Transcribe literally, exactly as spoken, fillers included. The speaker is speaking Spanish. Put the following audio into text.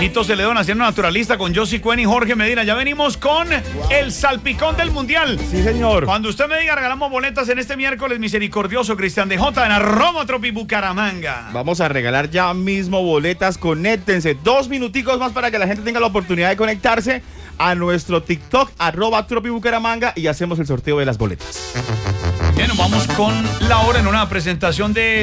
Majito Celedón haciendo naturalista con Josie Cuen y Jorge Medina. Ya venimos con wow. el salpicón del mundial. Sí, señor. Cuando usted me diga, regalamos boletas en este miércoles misericordioso. Cristian de J en arroba Tropi Bucaramanga. Vamos a regalar ya mismo boletas. Conéctense. Dos minuticos más para que la gente tenga la oportunidad de conectarse a nuestro TikTok, arroba Tropi Bucaramanga, y hacemos el sorteo de las boletas. Bien, vamos con la hora en una presentación de